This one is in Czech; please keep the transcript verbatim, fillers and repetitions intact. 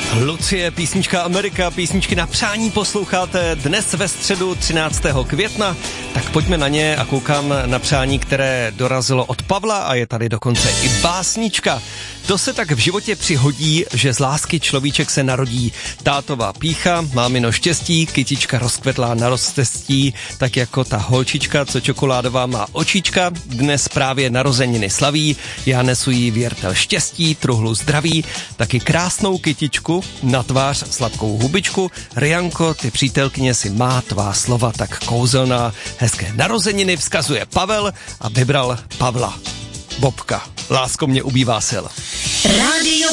Lucie, písnička Amerika, písničky na přání posloucháte dnes ve středu třináctého května, tak pojďme na ně a koukám na přání, které dorazilo od Pavla a je tady dokonce i básnička. To se tak v životě přihodí, že z lásky človíček se narodí. Tátová pýcha, mámino štěstí, kytička rozkvetlá na rozcestí, tak jako ta holčička, co čokoládová má očička, dnes právě narozeniny slaví, já nesu jí věrtel štěstí, truhlu zdraví, taky krásnou kytičku, na tvář sladkou hubičku, Rianko, ty přítelkyně si má tvá slova tak kouzelná, hezké narozeniny vzkazuje Pavel a vybral Pavla. Bobka, lásko mě ubývá sil. Radio